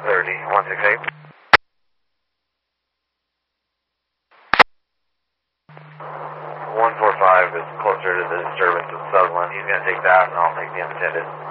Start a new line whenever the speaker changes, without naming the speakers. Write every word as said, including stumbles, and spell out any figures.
thirty, one six eight. one four five is closer to the disturbance of Sutherland. He's going to take that, and I'll take the unattended.